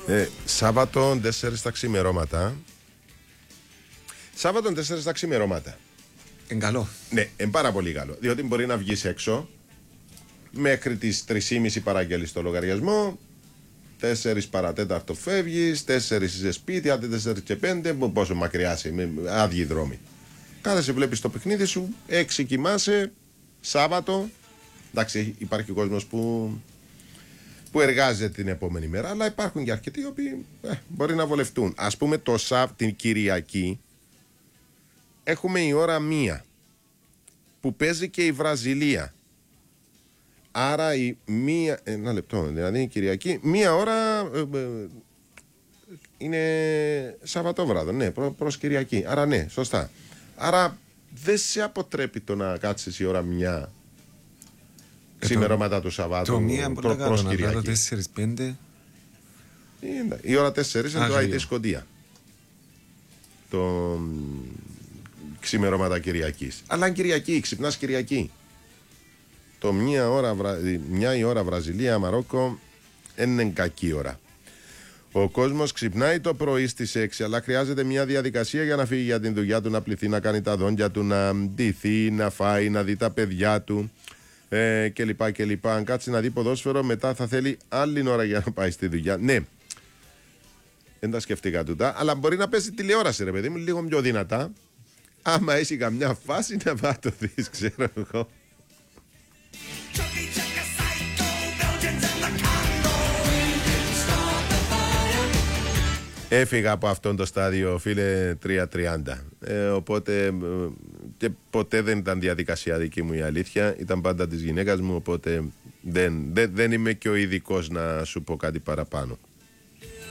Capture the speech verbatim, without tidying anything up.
Ε, Σάββατο τέσσερις τα ξημερώματα. Σάββατο τέσσερις τα ξημερώματα. Είναι καλό. Ναι, είναι πάρα πολύ καλό. Διότι μπορεί να βγεις έξω μέχρι τις τρεις και μισή παραγγέλεις το λογαριασμό. τέσσερις παρατέταρτο φεύγεις, τέσσερις είσαι σπίτι, άντε τέσσερις και πέντε, πόσο μακριά είσαι, με άδειοι δρόμοι. Κάθεσαι, βλέπεις το παιχνίδι σου, έξι κοιμάσαι, Σάββατο. Εντάξει, υπάρχει κόσμος που, που εργάζεται την επόμενη μέρα, αλλά υπάρχουν και αρκετοί οι οποίοι ε, μπορεί να βολευτούν. Ας πούμε το Σαβ, την Κυριακή, έχουμε η ώρα μία που παίζει και η Βραζιλία. Άρα η μία. Ένα λεπτό, δηλαδή η Κυριακή, μία ώρα ε, ε, είναι Σαββατόβραδο, ναι, προ, προς Κυριακή. Άρα ναι, σωστά. Άρα δεν σε αποτρέπει το να κάτσεις η ώρα μια ξημερώματα του Σαββάτου το μία προ, προς να Κυριακή. το τέσσερις πέντε. Η ώρα τέσσερις είναι το άι τι Σκοντία. Το ξημερώματα Κυριακής. Αλλά αν Κυριακή, ξυπνάς Κυριακή. Το μια, ώρα, μια η ώρα Βραζιλία, Μαρόκο είναι κακή ώρα. Ο κόσμος ξυπνάει το πρωί στις έξι, αλλά χρειάζεται μια διαδικασία για να φύγει για την δουλειά του, να πληθεί, να κάνει τα δόντια του, να ντυθεί, να φάει, να δει τα παιδιά του ε, κλπ. κλπ. Αν κάτσει να δει ποδόσφαιρο, μετά θα θέλει άλλη ώρα για να πάει στη δουλειά. Ναι, δεν τα σκεφτήκα τούτα, αλλά μπορεί να πέσει τηλεόραση, ρε παιδί μου, λίγο πιο δυνατά. Άμα έχει καμιά φάση να πάει το δεις, ξέρω εγώ. Έφυγα από αυτόν το στάδιο, φίλε, τρία τριάντα. Ε, οπότε ε, και ποτέ δεν ήταν διαδικασία δική μου η αλήθεια. Ήταν πάντα της γυναίκας μου, οπότε δεν, δεν, δεν είμαι και ο ειδικός να σου πω κάτι παραπάνω.